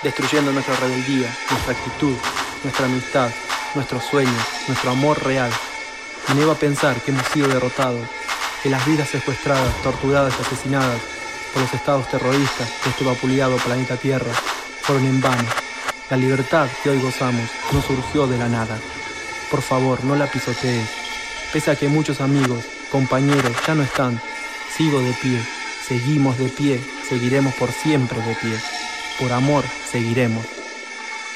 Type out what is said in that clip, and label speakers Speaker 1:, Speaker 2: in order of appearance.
Speaker 1: destruyendo nuestra rebeldía, nuestra actitud, nuestra amistad, nuestros sueños, nuestro amor real. Me niego a pensar que hemos sido derrotados, que las vidas secuestradas, torturadas y asesinadas por los estados terroristas de este vapuleado planeta Tierra fueron en vano. La libertad que hoy gozamos no surgió de la nada. Por favor, no la pisotees. Pese a que muchos amigos, compañeros ya no están, sigo de pie, seguimos de pie, seguiremos por siempre de pie. Por amor, seguiremos.